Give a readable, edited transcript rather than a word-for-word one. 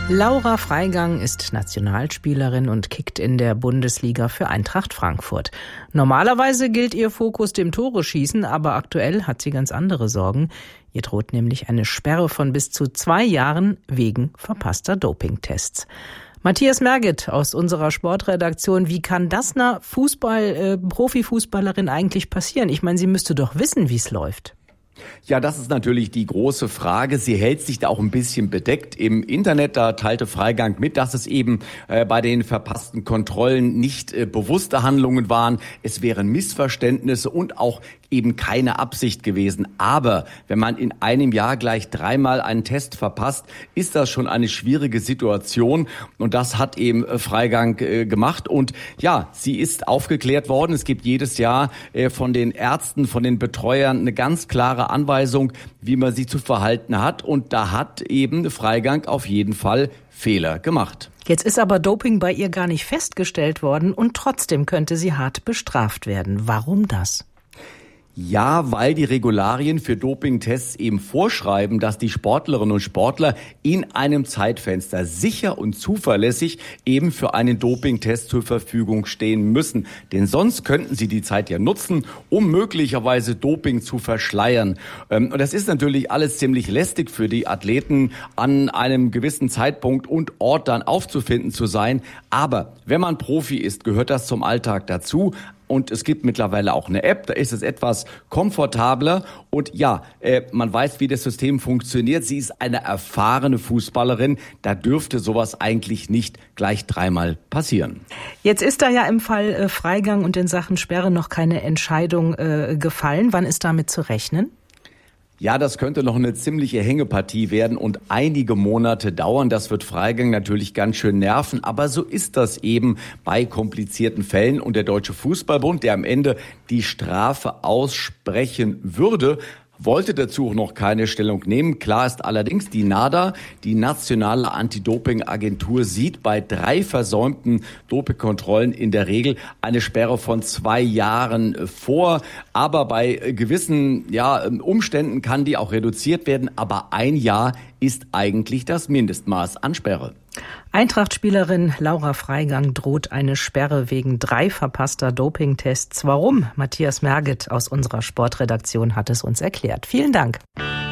Laura Freigang ist Nationalspielerin und kickt in der Bundesliga für Eintracht Frankfurt. Normalerweise gilt ihr Fokus dem Tore-Schießen, aber aktuell hat sie ganz andere Sorgen. Ihr droht nämlich eine Sperre von bis zu 2 Jahren wegen verpasster Dopingtests. Matthias Merget aus unserer Sportredaktion, wie kann das einer Profifußballerin eigentlich passieren? Ich meine, sie müsste doch wissen, wie es läuft. Ja, das ist natürlich die große Frage. Sie hält sich da auch ein bisschen bedeckt. Im Internet, da teilte Freigang mit, dass es eben bei den verpassten Kontrollen nicht bewusste Handlungen waren. Es wären Missverständnisse und auch eben keine Absicht gewesen. Aber wenn man in einem Jahr gleich 3-mal einen Test verpasst, ist das schon eine schwierige Situation. Und das hat eben Freigang gemacht. Und ja, sie ist aufgeklärt worden. Es gibt jedes Jahr von den Ärzten, von den Betreuern eine ganz klare Anweisung, wie man sich zu verhalten hat. Und da hat eben Freigang auf jeden Fall Fehler gemacht. Jetzt ist aber Doping bei ihr gar nicht festgestellt worden und trotzdem könnte sie hart bestraft werden. Warum das? Ja, weil die Regularien für Dopingtests eben vorschreiben, dass die Sportlerinnen und Sportler in einem Zeitfenster sicher und zuverlässig eben für einen Dopingtest zur Verfügung stehen müssen. Denn sonst könnten sie die Zeit ja nutzen, um möglicherweise Doping zu verschleiern. Und das ist natürlich alles ziemlich lästig für die Athleten, an einem gewissen Zeitpunkt und Ort dann aufzufinden zu sein. Aber wenn man Profi ist, gehört das zum Alltag dazu. Und es gibt mittlerweile auch eine App, da ist es etwas komfortabler. Und ja, man weiß, wie das System funktioniert. Sie ist eine erfahrene Fußballerin. Da dürfte sowas eigentlich nicht gleich 3-mal passieren. Jetzt ist da ja im Fall Freigang und in Sachen Sperre noch keine Entscheidung gefallen. Wann ist damit zu rechnen? Ja, das könnte noch eine ziemliche Hängepartie werden und einige Monate dauern. Das wird Freigang natürlich ganz schön nerven, aber so ist das eben bei komplizierten Fällen. Und der Deutsche Fußballbund, der am Ende die Strafe aussprechen würde, wollte dazu auch noch keine Stellung nehmen. Klar ist allerdings, die NADA, die nationale Anti-Doping-Agentur, sieht bei 3 versäumten Dopingkontrollen in der Regel eine Sperre von 2 Jahren vor. Aber bei gewissen Umständen kann die auch reduziert werden. Aber 1 Jahr ist eigentlich das Mindestmaß an Sperre. Eintracht-Spielerin Laura Freigang droht eine Sperre wegen 3 verpasster Dopingtests. Warum? Matthias Merget aus unserer Sportredaktion hat es uns erklärt. Vielen Dank.